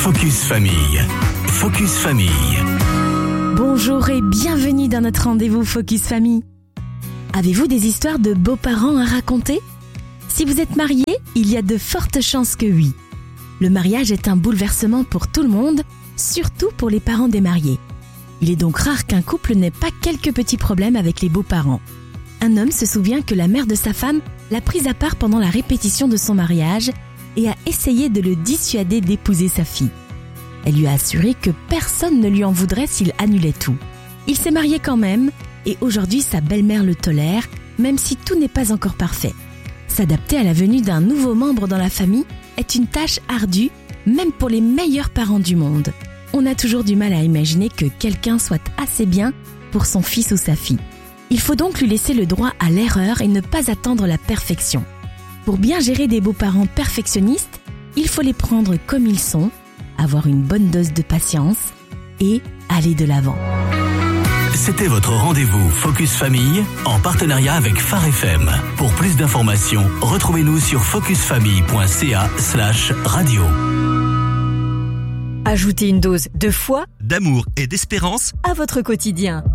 Focus Famille. Focus Famille. Bonjour et bienvenue dans notre rendez-vous Focus Famille. Avez-vous des histoires de beaux-parents à raconter ? Si vous êtes marié, il y a de fortes chances que oui. Le mariage est un bouleversement pour tout le monde, surtout pour les parents des mariés. Il est donc rare qu'un couple n'ait pas quelques petits problèmes avec les beaux-parents. Un homme se souvient que la mère de sa femme l'a prise à part pendant la répétition de son mariage et a essayé de le dissuader d'épouser sa fille. Elle lui a assuré que personne ne lui en voudrait s'il annulait tout. Il s'est marié quand même et aujourd'hui sa belle-mère le tolère, même si tout n'est pas encore parfait. S'adapter à la venue d'un nouveau membre dans la famille est une tâche ardue, même pour les meilleurs parents du monde. On a toujours du mal à imaginer que quelqu'un soit assez bien pour son fils ou sa fille. Il faut donc lui laisser le droit à l'erreur et ne pas attendre la perfection. Pour bien gérer des beaux-parents perfectionnistes, il faut les prendre comme ils sont, avoir une bonne dose de patience et aller de l'avant. C'était votre rendez-vous Focus Famille en partenariat avec Phare FM. Pour plus d'informations, retrouvez-nous sur focusfamille.ca/radio. Ajoutez une dose de foi, d'amour et d'espérance à votre quotidien.